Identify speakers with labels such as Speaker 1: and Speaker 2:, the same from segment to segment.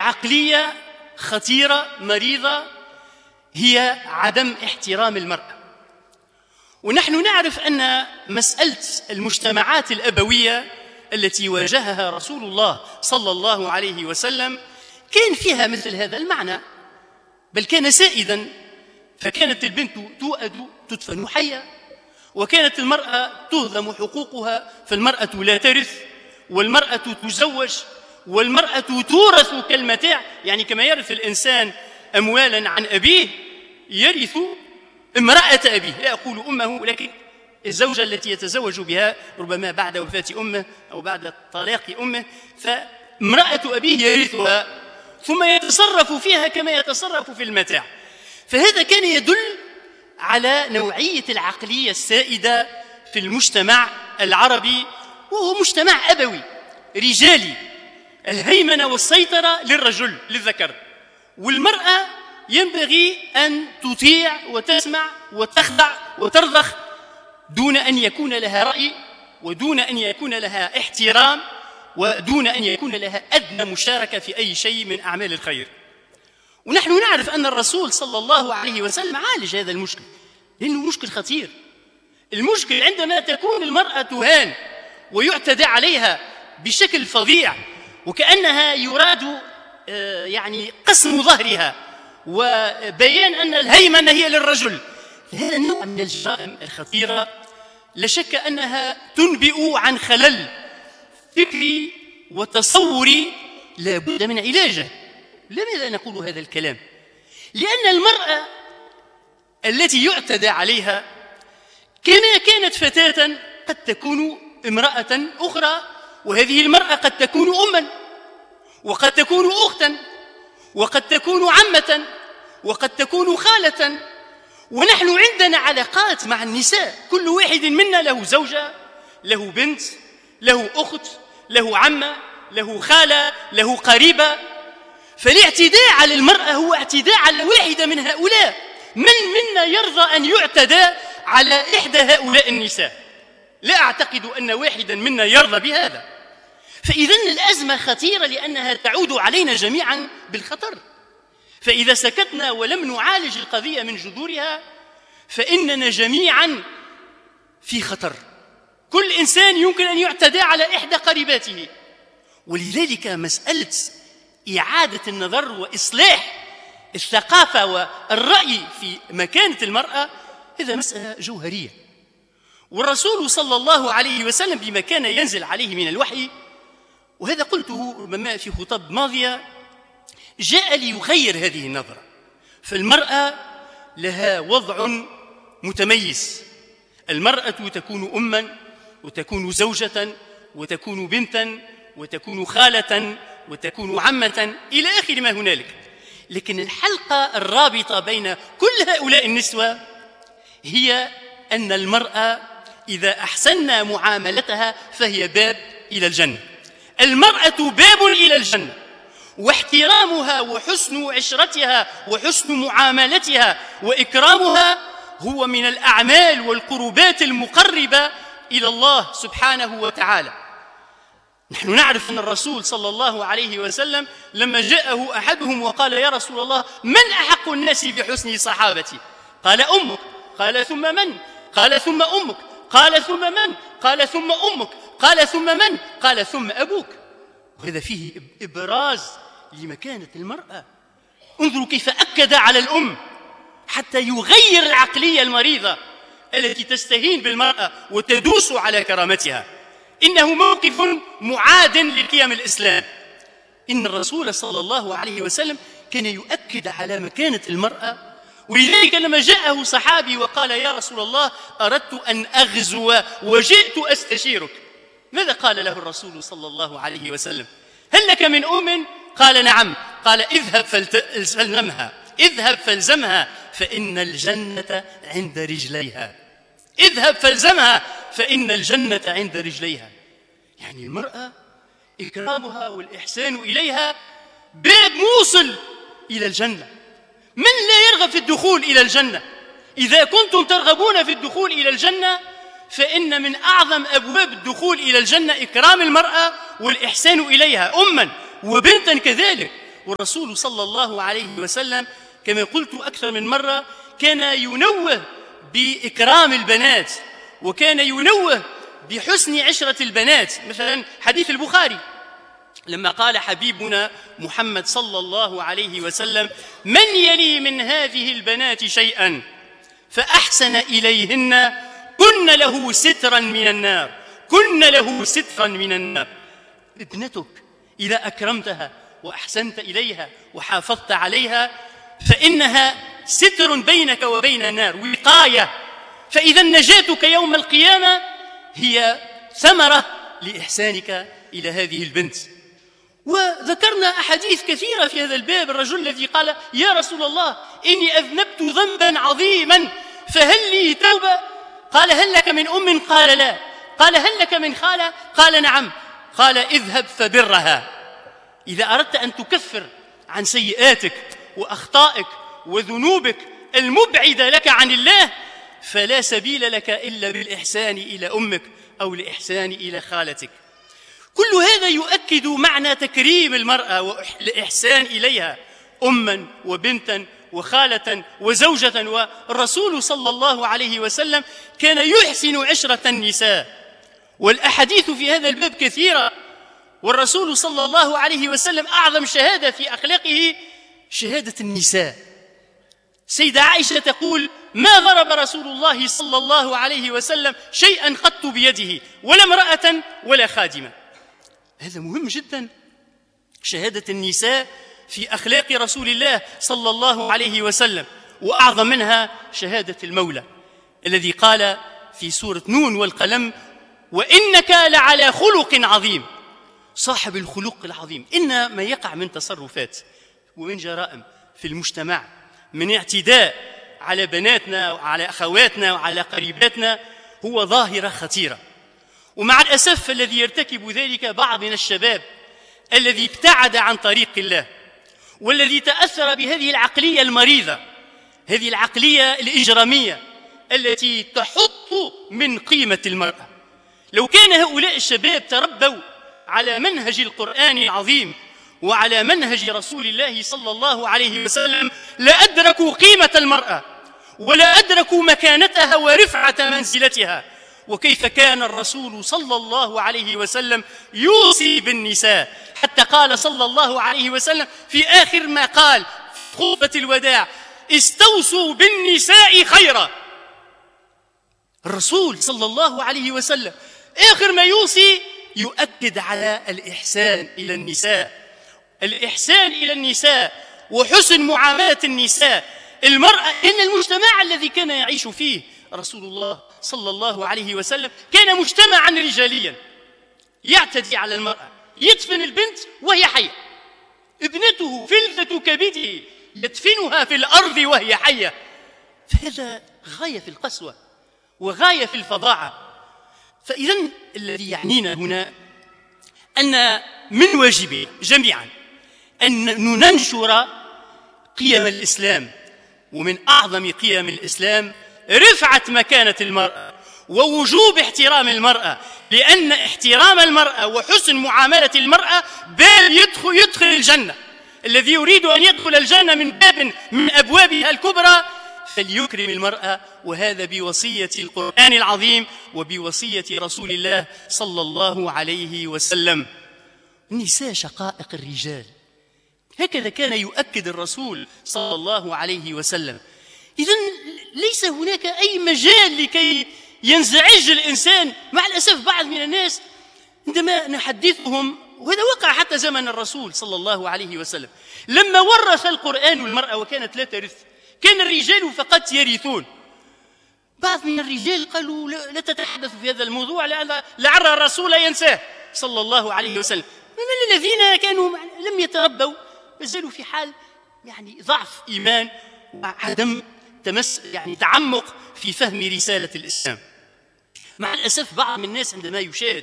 Speaker 1: لعقلية خطيرة مريضة هي عدم احترام المرأة. ونحن نعرف أن مسألة المجتمعات الأبوية التي واجهها رسول الله صلى الله عليه وسلم كان فيها مثل هذا المعنى، بل كان سائدا، فكانت البنت تؤد تدفن حية، وكانت المرأة تهضم حقوقها، فالمرأة لا ترث، والمرأة تزوج، والمرأة تورث كالمتاع، يعني كما يرث الإنسان أموالا عن أبيه يرث امرأة أبيه، لا أقول أمه، ولكن الزوجة التي يتزوج بها ربما بعد وفاة أمه أو بعد طلاق أمه، فامرأة أبيه يرثها ثم يتصرف فيها كما يتصرف في المتاع. فهذا كان يدل على نوعية العقلية السائدة في المجتمع العربي، وهو مجتمع أبوي رجالي، الهيمنة والسيطرة للرجل للذكر، والمرأة ينبغي أن تطيع وتسمع وتخضع وترضخ دون أن يكون لها رأي، ودون أن يكون لها احترام، ودون أن يكون لها أدنى مشاركة في أي شيء من أعمال الخير. ونحن نعرف أن الرسول صلى الله عليه وسلم عالج هذا المشكل، لأنه مشكل خطير. المشكل عندما تكون المرأة تهان ويعتدى عليها بشكل فظيع، وكأنها يراد يعني قسم ظهرها وبيان أن الهيمنة هي للرجل. هذا النوع من الجرائم الخطيرة لا شك أنها تنبئ عن خلل فكري وتصوري لا بد من علاجه. لماذا نقول هذا الكلام؟ لأن المرأة التي يعتدى عليها كما كانت فتاة قد تكون امرأة أخرى، وهذه المرأة قد تكون أما، وقد تكون أختا، وقد تكون عمة، وقد تكون خالة. ونحن عندنا علاقات مع النساء، كل واحد منا له زوجة، له بنت، له أخت، له عمة، له خالة، له قريبة. فالاعتداء على المرأة هو اعتداء على واحدة من هؤلاء. من منا يرضى أن يعتدى على إحدى هؤلاء النساء؟ لا أعتقد أن واحدا منا يرضى بهذا. فإذن الأزمة خطيرة لأنها تعود علينا جميعا بالخطر. فإذا سكتنا ولم نعالج القضية من جذورها فإننا جميعا في خطر. كل إنسان يمكن أن يعتدى على إحدى قريباته. ولذلك مسألة إعادة النظر وإصلاح الثقافة والرأي في مكانة المرأة هذا مسألة جوهرية. والرسول صلى الله عليه وسلم بما كان ينزل عليه من الوحي، وهذا قلته ربما في خطب ماضية، جاء ليغير هذه النظرة. فالمرأة لها وضع متميز. المرأة تكون أما، وتكون زوجة، وتكون بنتا، وتكون خالة، وتكون عمة، إلى آخر ما هنالك. لكن الحلقة الرابطة بين كل هؤلاء النسوة هي أن المرأة إذا أحسننا معاملتها فهي باب إلى الجنة. المرأة باب إلى الجنة، واحترامها وحسن عشرتها وحسن معاملتها وإكرامها هو من الأعمال والقربات المقربة إلى الله سبحانه وتعالى. نحن نعرف أن الرسول صلى الله عليه وسلم لما جاءه أحدهم وقال: يا رسول الله، من أحق الناس بحسن صحابتي؟ قال: أمك. قال: ثم من؟ قال: ثم أمك. قال: ثم من؟ قال: ثم أمك. قال: ثم من؟ قال: ثم أبوك. وهذا فيه إبراز لمكانة المرأة. انظروا كيف أكد على الأم حتى يغير العقلية المريضة التي تستهين بالمرأة وتدوس على كرامتها. إنه موقف معاد لقيم الإسلام. إن الرسول صلى الله عليه وسلم كان يؤكد على مكانة المرأة. ولذلك لما جاءه صحابي وقال: يا رسول الله، أردت أن أغزو وجئت أستشيرك، ماذا قال له الرسول صلى الله عليه وسلم؟ هل لك من أم؟ قال: نعم. قال: اذهب فالزمها، اذهب فالزمها فإن الجنة عند رجليها. اذهب فالزمها فإن الجنة عند رجليها. يعني المرأة إكرامها والإحسان إليها باب موصل إلى الجنة. من لا يرغب في الدخول إلى الجنة؟ إذا كنتم ترغبون في الدخول إلى الجنة فإن من أعظم أبواب الدخول إلى الجنة إكرام المرأة والإحسان إليها أما وبنتا كذلك. والرسول صلى الله عليه وسلم كما قلت أكثر من مرة كان ينوه بإكرام البنات، وكان ينوه بحسن عشرة البنات. مثلا حديث البخاري لما قال حبيبنا محمد صلى الله عليه وسلم: من يلي من هذه البنات شيئا فأحسن إليهن كن له سترا من النار، كن له سترا من النار. ابنتك إذا أكرمتها وأحسنت إليها وحافظت عليها فإنها ستر بينك وبين النار، وقاية. فإذا نجاتك يوم القيامة هي ثمرة لإحسانك إلى هذه البنت. وذكرنا أحاديث كثيرة في هذا الباب. الرجل الذي قال: يا رسول الله إني أذنبت ذنبا عظيما فهل لي توبة؟ قال: هل لك من أم؟ قال: لا. قال: هل لك من خالة؟ قال: نعم. قال: اذهب فبرها. إذا أردت أن تكفر عن سيئاتك وأخطائك وذنوبك المبعدة لك عن الله فلا سبيل لك إلا بالإحسان إلى أمك أو الإحسان إلى خالتك. كل هذا يؤكد معنى تكريم المرأة والإحسان إليها أما وبنتا وخالة وزوجة. والرسول صلى الله عليه وسلم كان يحسن عشرة النساء، والأحاديث في هذا الباب كثيرة. والرسول صلى الله عليه وسلم أعظم شهادة في أخلاقه شهادة النساء. سيدة عائشة تقول: ما ضرب رسول الله صلى الله عليه وسلم شيئا قط بيده ولا امرأة ولا خادمة. هذا مهم جدا، شهادة النساء في أخلاق رسول الله صلى الله عليه وسلم. وأعظم منها شهادة المولى الذي قال في سورة نون والقلم: وإنك لعلى خلق عظيم. صاحب الخلق العظيم. إن ما يقع من تصرفات ومن جرائم في المجتمع من اعتداء على بناتنا وعلى أخواتنا وعلى قريباتنا هو ظاهرة خطيرة. ومع الأسف الذي يرتكب ذلك بعض من الشباب الذي ابتعد عن طريق الله، والذي تأثر بهذه العقلية المريضة، هذه العقلية الإجرامية التي تحط من قيمة المرأة. لو كان هؤلاء الشباب تربوا على منهج القرآن العظيم وعلى منهج رسول الله صلى الله عليه وسلم لأدركوا قيمة المرأة ولا أدركوا مكانتها ورفعة منزلتها. وكيف كان الرسول صلى الله عليه وسلم يوصي بالنساء، حتى قال صلى الله عليه وسلم في آخر ما قال في خطبة الوداع: استوصوا بالنساء خيرا. الرسول صلى الله عليه وسلم آخر ما يوصي يؤكد على الإحسان إلى النساء، الإحسان إلى النساء وحسن معاملة النساء. المرأة إن المجتمع الذي كان يعيش فيه رسول الله صلى الله عليه وسلم كان مجتمعا رجاليا يعتدي على المرأة، يدفن البنت وهي حية، ابنته فلذة كبده يدفنها في الأرض وهي حية. فهذا غاية في القسوة وغاية في الفظاعة. فإذا الذي يعنينا هنا أن من واجبنا جميعا أن ننشر قيم الإسلام، ومن أعظم قيم الإسلام رفعة مكانة المرأة ووجوب احترام المرأة، لأن احترام المرأة وحسن معاملة المرأة باب يدخل الجنة. الذي يريد أن يدخل الجنة من باب من أبوابها الكبرى فليكرم المرأة، وهذا بوصية القرآن العظيم وبوصية رسول الله صلى الله عليه وسلم. النساء شقائق الرجال، هكذا كان يؤكد الرسول صلى الله عليه وسلم. إذن ليس هناك أي مجال لكي ينزعج الإنسان. مع الأسف بعض من الناس عندما نحدثهم، وهذا وقع حتى زمن الرسول صلى الله عليه وسلم، لما ورث القرآن المرأة وكانت لا ترث، كان الرجال فقط يرثون. بعض من الرجال قالوا لا تتحدث في هذا الموضوع لعل الرسول ينساه صلى الله عليه وسلم. من الذين كانوا لم يتربوا زالوا في حال يعني ضعف إيمان وعدم تعمق في فهم رسالة الإسلام. مع الأسف بعض من الناس عندما يشاهد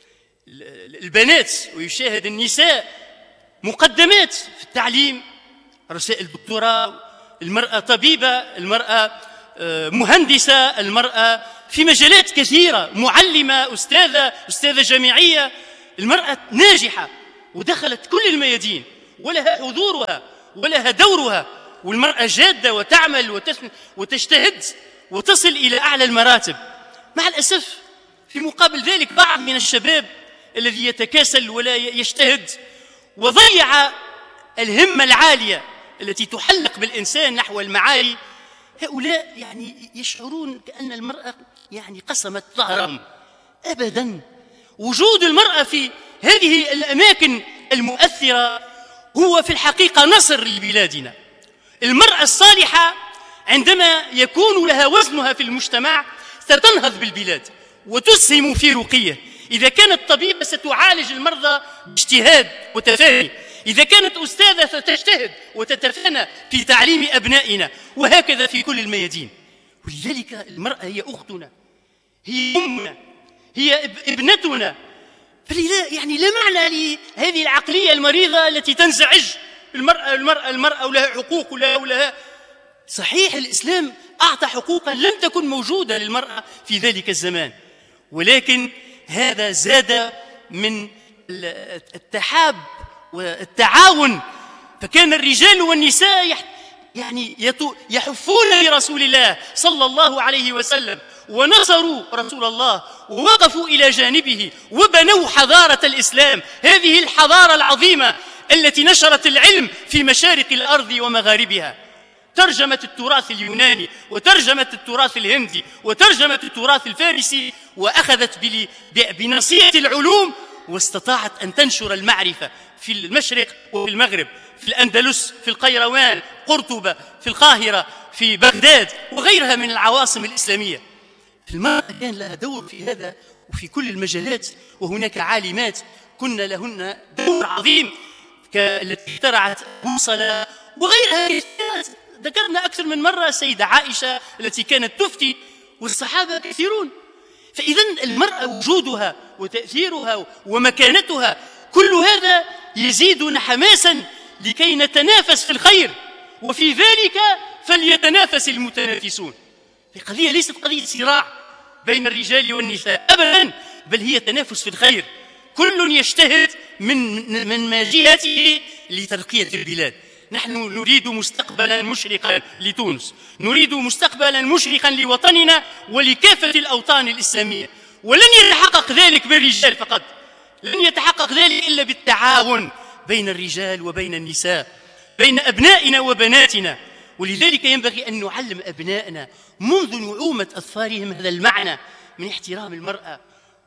Speaker 1: البنات ويشاهد النساء مقدمات في التعليم، رسائل دكتوراه، المرأة طبيبة، المرأة مهندسة، المرأة في مجالات كثيرة، معلمة، أستاذة جامعية، المرأة ناجحة ودخلت كل الميادين، ولها حضورها ولها دورها، والمرأة جادة وتعمل وتجتهد وتصل إلى أعلى المراتب. مع الأسف في مقابل ذلك بعض من الشباب الذي يتكاسل ولا يجتهد وضيع الهمة العالية التي تحلق بالإنسان نحو المعالي، هؤلاء يعني يشعرون كأن المرأة يعني قسمت ظهرهم. أبدا، وجود المرأة في هذه الأماكن المؤثرة هو في الحقيقة نصر لبلادنا. المرأة الصالحة عندما يكون لها وزنها في المجتمع ستنهض بالبلاد وتسهم في رقيه. إذا كانت طبيبة ستعالج المرضى باجتهاد وتفاني، إذا كانت أستاذة ستجتهد وتتفانى في تعليم أبنائنا، وهكذا في كل الميادين. ولذلك المرأة هي أختنا، هي أمنا، هي ابنتنا. يعني لا معنى لهذه العقلية المريضة التي تنزعج المرأة ولها حقوق ولها. صحيح الإسلام أعطى حقوقا لم تكن موجودة للمرأة في ذلك الزمان، ولكن هذا زاد من التحاب والتعاون، فكان الرجال والنساء يعني يحفون لرسول الله صلى الله عليه وسلم، ونصروا رسول الله ووقفوا إلى جانبه وبنوا حضارة الإسلام، هذه الحضارة العظيمة التي نشرت العلم في مشارق الأرض ومغاربها. ترجمت التراث اليوناني وترجمت التراث الهندي وترجمت التراث الفارسي، وأخذت بناصية العلوم، واستطاعت أن تنشر المعرفة في المشرق وفي المغرب، في الأندلس، في القيروان، قرطبة، في القاهرة، في بغداد وغيرها من العواصم الإسلامية. المرأة كان لها دور في هذا وفي كل المجالات، وهناك عالمات كن لهن دور عظيم كالتي اخترعت بوصلة وغيرها. ذكرنا أكثر من مرة السيدة عائشة التي كانت تفتي، والصحابة كثيرون. فإذا المرأة وجودها وتأثيرها ومكانتها كل هذا يزيدنا حماسا لكي نتنافس في الخير، وفي ذلك فليتنافس المتنافسون. القضية ليست قضية صراع بين الرجال والنساء أبدا، بل هي تنافس في الخير، كل يجتهد من جهته لترقية البلاد. نحن نريد مستقبلا مشرقا لتونس، نريد مستقبلا مشرقا لوطننا ولكافة الأوطان الإسلامية، ولن يتحقق ذلك بالرجال فقط، لن يتحقق ذلك إلا بالتعاون بين الرجال وبين النساء، بين أبنائنا وبناتنا. ولذلك ينبغي أن نعلم أبنائنا منذ نعومة أظفارهم هذا المعنى من احترام المرأة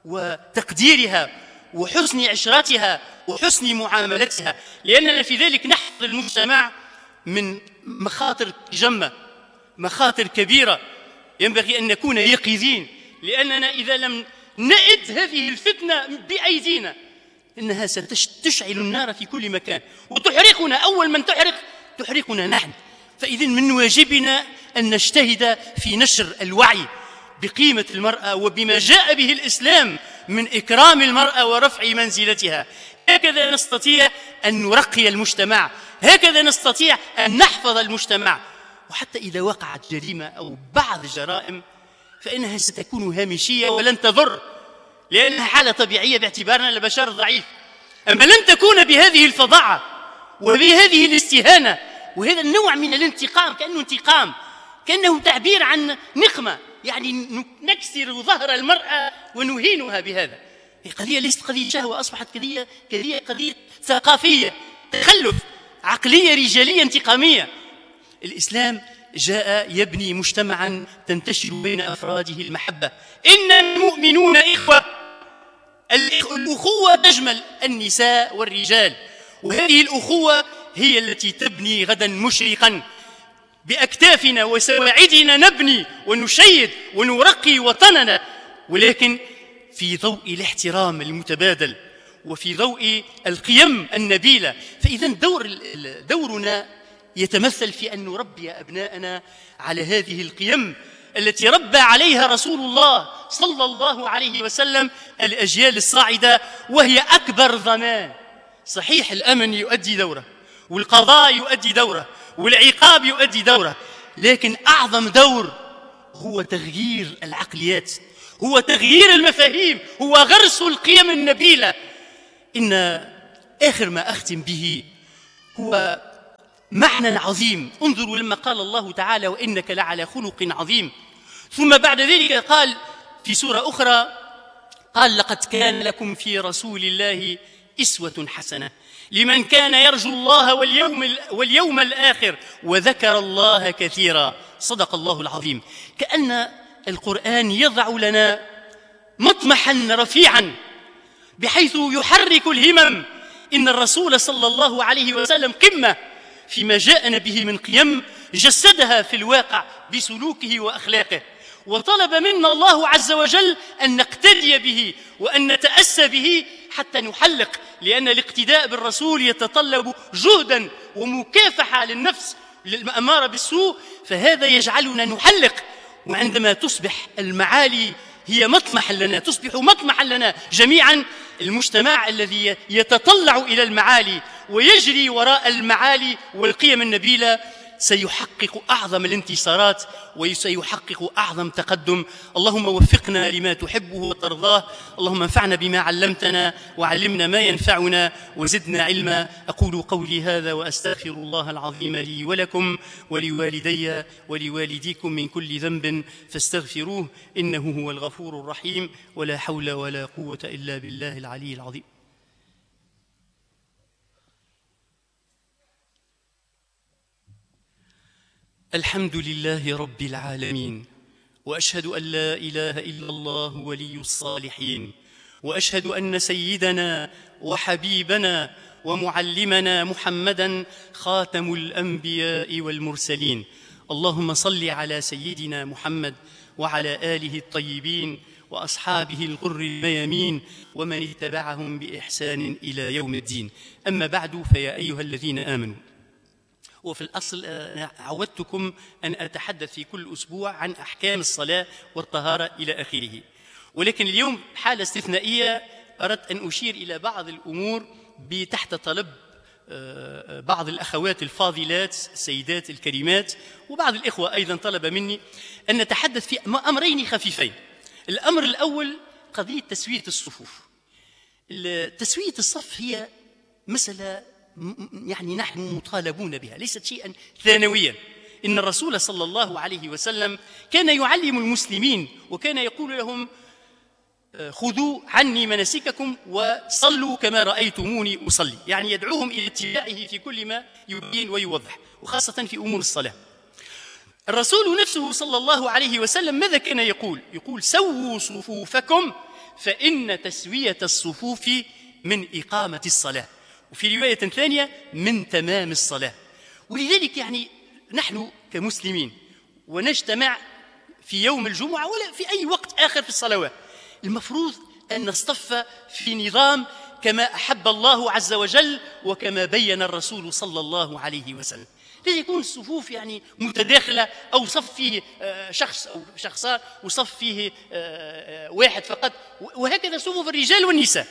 Speaker 1: وتقديرها وحسن عشرتها وحسن معاملتها، لأننا في ذلك نحفظ المجتمع من مخاطر جمة، مخاطر كبيرة. ينبغي أن نكون يقظين، لأننا إذا لم نئد هذه الفتنة بأيدينا إنها ستشعل النار في كل مكان وتحرقنا. أول من تحرقنا نحن. فإذن من واجبنا أن نجتهد في نشر الوعي بقيمة المرأة وبما جاء به الإسلام من إكرام المرأة ورفع منزلتها. هكذا نستطيع أن نرقي المجتمع، هكذا نستطيع أن نحفظ المجتمع. وحتى إذا وقعت جريمة أو بعض الجرائم فإنها ستكون هامشية ولن تضر، لأنها حالة طبيعية باعتبارنا البشر ضعيف. أما لن تكون بهذه الفظاعة وبهذه الاستهانة وهذا النوع من الانتقام، كأنه انتقام، كأنه تعبير عن نقمة، يعني نكسر ظهر المرأة ونهينها بهذا. القضية ليست قضية شهوة، أصبحت قضية ثقافية، تخلف، عقلية رجالية انتقامية. الإسلام جاء يبني مجتمعا تنتشر بين أفراده المحبة. إن المؤمنون إخوة. الأخوة تشمل النساء والرجال، وهذه الأخوة هي التي تبني غدا مشرقا. بأكتافنا وسواعدنا نبني ونشيد ونرقي وطننا، ولكن في ضوء الاحترام المتبادل وفي ضوء القيم النبيلة. فإذا دورنا يتمثل في أن نربي أبناءنا على هذه القيم التي ربى عليها رسول الله صلى الله عليه وسلم الأجيال الصاعدة، وهي أكبر ضمان. صحيح الأمن يؤدي دوره، والقضاء يؤدي دوره، والعقاب يؤدي دوره، لكن أعظم دور هو تغيير العقليات، هو تغيير المفاهيم، هو غرس القيم النبيلة. إن آخر ما أختم به هو معنى عظيم. انظروا لما قال الله تعالى وإنك لعلى خلق عظيم، ثم بعد ذلك قال في سورة أخرى قال لقد كان لكم في رسول الله أسوة حسنة لمن كان يرجو الله واليوم الآخر وذكر الله كثيرا. صدق الله العظيم. كأن القرآن يضع لنا مطمحا رفيعا بحيث يحرك الهمم. إن الرسول صلى الله عليه وسلم قمة فيما جاءنا به من قيم جسدها في الواقع بسلوكه وأخلاقه، وطلب منا الله عز وجل أن نقتدي به وأن نتأسى به حتى نحلق، لأن الاقتداء بالرسول يتطلب جهدا ومكافحة للنفس الأمارة بالسوء، فهذا يجعلنا نحلق. وعندما تصبح المعالي هي مطمح لنا، تصبح مطمحا لنا جميعا، المجتمع الذي يتطلع إلى المعالي ويجري وراء المعالي والقيم النبيلة سيحقق أعظم الانتصارات وسيحقق أعظم تقدم. اللهم وفقنا لما تحبه وترضاه، اللهم انفعنا بما علمتنا وعلمنا ما ينفعنا وزدنا علما. أقول قولي هذا وأستغفر الله العظيم لي ولكم ولوالدي ولوالديكم من كل ذنب فاستغفروه إنه هو الغفور الرحيم، ولا حول ولا قوة إلا بالله العلي العظيم. الحمد لله رب العالمين، وأشهد أن لا إله إلا الله ولي الصالحين، وأشهد أن سيدنا وحبيبنا ومعلمنا محمدًا خاتم الأنبياء والمرسلين. اللهم صل على سيدنا محمد وعلى آله الطيبين وأصحابه الغر الميامين ومن اتبعهم بإحسان إلى يوم الدين. أما بعد، فيا أيها الذين آمنوا، وفي الأصل عودتكم أن أتحدث في كل أسبوع عن أحكام الصلاة والطهارة إلى آخره، ولكن اليوم حالة استثنائية أردت أن أشير إلى بعض الأمور تحت طلب بعض الأخوات الفاضلات السيدات الكريمات، وبعض الإخوة أيضا طلب مني أن نتحدث في أمرين خفيفين. الأمر الأول قضية تسوية الصفوف. تسوية الصف هي مسألة يعني نحن مطالبون بها، ليست شيئا ثانويا. إن الرسول صلى الله عليه وسلم كان يعلم المسلمين وكان يقول لهم خذوا عني مناسككم وصلوا كما رأيتموني أصلي، يعني يدعوهم إلى اتباعه في كل ما يبين ويوضح، وخاصة في أمور الصلاة. الرسول نفسه صلى الله عليه وسلم ماذا كان يقول؟ يقول سووا صفوفكم فإن تسوية الصفوف من إقامة الصلاة، وفي رواية ثانية من تمام الصلاة. ولذلك يعني نحن كمسلمين ونجتمع في يوم الجمعة ولا في أي وقت آخر في الصلوات، المفروض أن نصطف في نظام كما أحب الله عز وجل وكما بين الرسول صلى الله عليه وسلم. لا يكون الصفوف يعني متداخلة أو صف فيه شخص أو شخصان وصف فيه واحد فقط، وهكذا صفوف الرجال والنساء.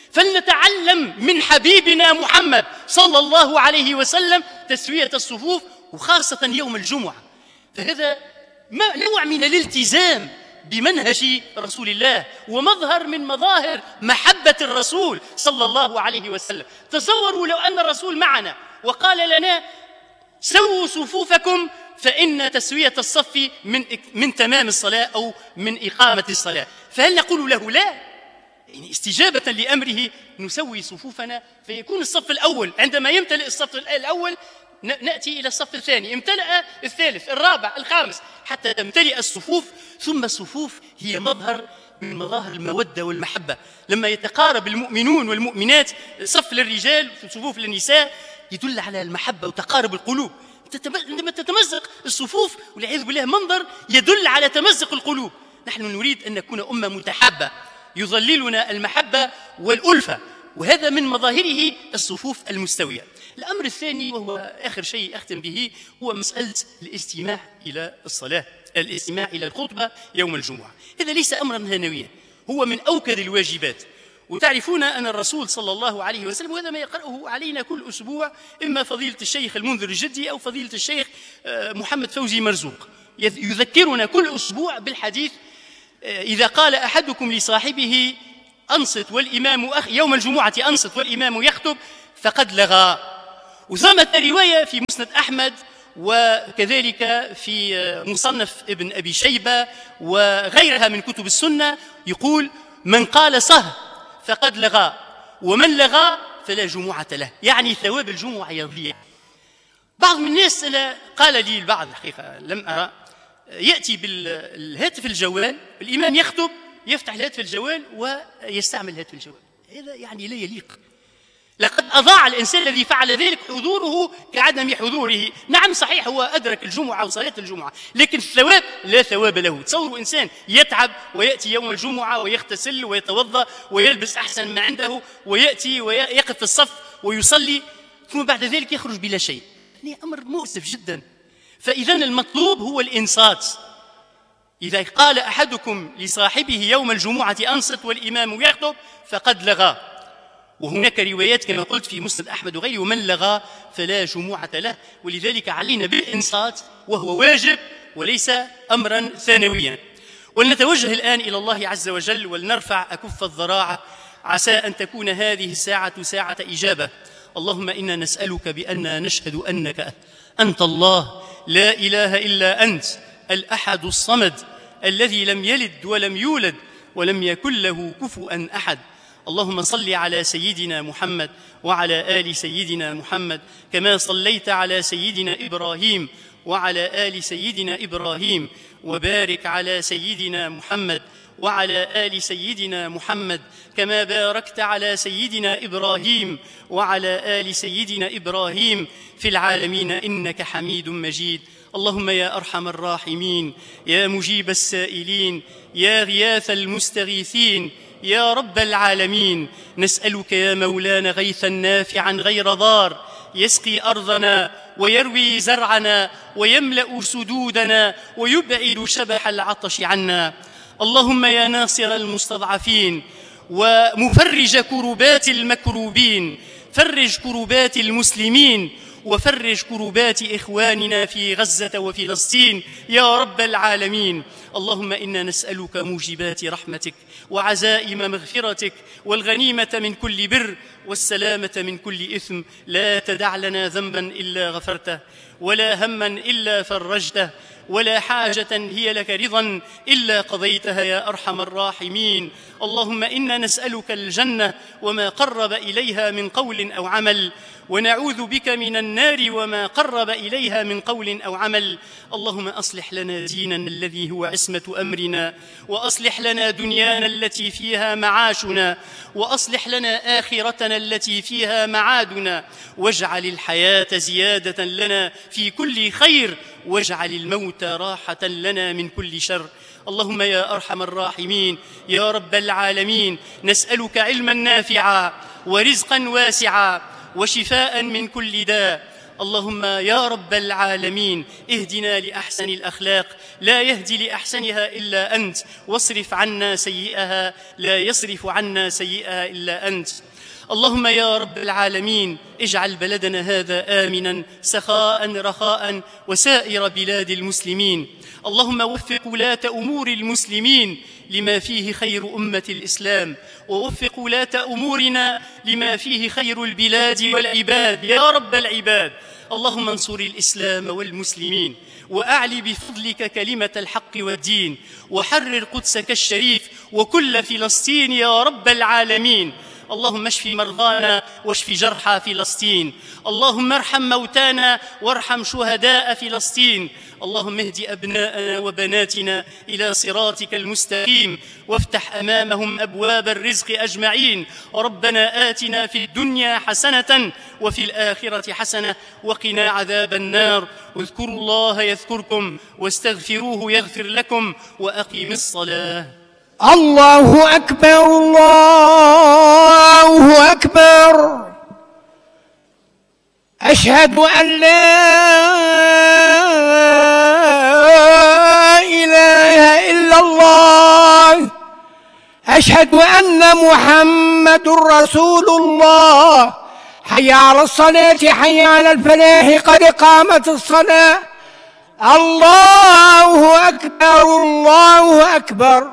Speaker 1: فلنتعلم من حبيبنا محمد صلى الله عليه وسلم تسوية الصفوف، وخاصة يوم الجمعة. فهذا نوع من الالتزام بمنهج رسول الله ومظهر من مظاهر محبة الرسول صلى الله عليه وسلم. تصوروا لو أن الرسول معنا وقال لنا سووا صفوفكم فإن تسوية الصف من تمام الصلاة أو من إقامة الصلاة، فهل نقول له لا؟ يعني استجابة لأمره نسوي صفوفنا فيكون الصف الأول، عندما يمتلئ الصف الأول نأتي إلى الصف الثاني، امتلأ الثالث الرابع الخامس حتى تمتلئ الصفوف. ثم الصفوف هي مظهر من مظاهر المودة والمحبة. لما يتقارب المؤمنون والمؤمنات صف للرجال وصفوف للنساء يدل على المحبة وتقارب القلوب. عندما تتمزق الصفوف والعياذ بالله منظر يدل على تمزق القلوب. نحن نريد أن نكون أمة متحابة يظللنا المحبة والألفة، وهذا من مظاهره الصفوف المستوية. الأمر الثاني وهو آخر شيء أختم به هو مسألة الاستماع إلى الصلاة، الاستماع إلى الخطبة يوم الجمعة. هذا ليس أمرا ثانويا، هو من أوكد الواجبات. وتعرفون أن الرسول صلى الله عليه وسلم، وهذا ما يقرأه علينا كل أسبوع إما فضيلة الشيخ المنذر الجدي أو فضيلة الشيخ محمد فوزي مرزوق، يذكرنا كل أسبوع بالحديث إذا قال أحدكم لصاحبه أنصت والإمام يوم الجمعة أنصت والإمام يخطب فقد لغى. وثمة رواية في مسند أحمد وكذلك في مصنف ابن أبي شيبة وغيرها من كتب السنة يقول: من قال صه فقد لغى، ومن لغى فلا جمعة له، يعني ثواب الجمعة يضيع. بعض من الناس قال لي البعض، الحقيقة لم أرى، يأتي بالهاتف الجوال، الإمام يخطب يفتح الهاتف الجوال ويستعمل الهاتف الجوال. هذا يعني لا يليق. لقد أضاع الإنسان الذي فعل ذلك حضوره كعدم حضوره. نعم صحيح هو أدرك الجمعة وصلاة الجمعة، لكن الثواب لا ثواب له. تصوروا إنسان يتعب ويأتي يوم الجمعة ويغتسل ويتوضأ ويلبس أحسن ما عنده ويأتي ويقف في الصف ويصلي، ثم بعد ذلك يخرج بلا شيء. يعني أمر مؤسف جدا. فإذا المطلوب هو الإنصات. إذا قال أحدكم لصاحبه يوم الجمعة أنصت والإمام يخطب فقد لغى. وهناك روايات كما قلت في مسند أحمد وغيره: ومن لغى فلا جمعة له. ولذلك علينا بالإنصات، وهو واجب وليس أمرا ثانويا. ولنتوجه الآن إلى الله عز وجل ولنرفع أكف الضراعة، عسى أن تكون هذه الساعة ساعة إجابة. اللهم إنا نسألك بأننا نشهد أنك أنت الله لا إله إلا أنت، الأحد الصمد الذي لم يلد ولم يولد ولم يكن له كفوا أحد. اللهم صل على سيدنا محمد وعلى آل سيدنا محمد كما صليت على سيدنا إبراهيم وعلى آل سيدنا إبراهيم، وبارك على سيدنا محمد وعلى آل سيدنا محمد كما باركت على سيدنا إبراهيم وعلى آل سيدنا إبراهيم في العالمين إنك حميد مجيد. اللهم يا أرحم الراحمين، يا مجيب السائلين، يا غياث المستغيثين، يا رب العالمين، نسألك يا مولانا غيثا نافعا غير ضار يسقي أرضنا ويروي زرعنا ويملأ سدودنا ويبعد شبح العطش عنا. اللهم يا ناصر المستضعفين ومفرج كربات المكروبين، فرج كربات المسلمين وفرج كربات إخواننا في غزة وفلسطين يا رب العالمين. اللهم إنا نسألك موجبات رحمتك وعزائم مغفرتك والغنيمة من كل بر والسلامة من كل إثم. لا تدع لنا ذنبا إلا غفرته، ولا هما إلا فرجته، ولا حاجة هي لك رضا إلا قضيتها يا أرحم الراحمين. اللهم إنا نسألك الجنة وما قرب إليها من قول أو عمل، ونعوذ بك من النار وما قرب إليها من قول أو عمل. اللهم أصلح لنا ديننا الذي هو عصمة أمرنا، وأصلح لنا دنيانا التي فيها معاشنا، وأصلح لنا آخرتنا التي فيها معادنا، واجعل الحياة زيادة لنا في كل خير، واجعل الموت راحة لنا من كل شر. اللهم يا أرحم الراحمين يا رب العالمين، نسألك علما نافعا ورزقا واسعا وشفاء من كل داء. اللهم يا رب العالمين اهدنا لأحسن الأخلاق، لا يهدي لأحسنها إلا أنت، واصرف عنا سيئها، لا يصرف عنا سيئها إلا أنت. اللهم يا رب العالمين اجعل بلدنا هذا آمنا سخاء رخاء وسائر بلاد المسلمين. اللهم وفق ولاة أمور المسلمين لما فيه خير أمة الإسلام، ووفق ولاة أمورنا لما فيه خير البلاد والعباد يا رب العباد. اللهم انصر الإسلام والمسلمين، وأعلي بفضلك كلمة الحق والدين، وحرر قدسك الشريف وكل فلسطين يا رب العالمين. اللهم اشف مرضانا واشف جرحى فلسطين. اللهم ارحم موتانا وارحم شهداء فلسطين. اللهم اهد أبناءنا وبناتنا إلى صراطك المستقيم، وافتح أمامهم أبواب الرزق أجمعين. ربنا آتنا في الدنيا حسنة وفي الآخرة حسنة وقنا عذاب النار. واذكروا الله يذكركم واستغفروه يغفر لكم، وأقيموا الصلاة.
Speaker 2: الله أكبر الله أكبر. أشهد أن لا إله إلا الله، أشهد أن محمد رسول الله. حي على الصلاة حي على الفلاح قد قامت الصلاة. الله أكبر الله أكبر.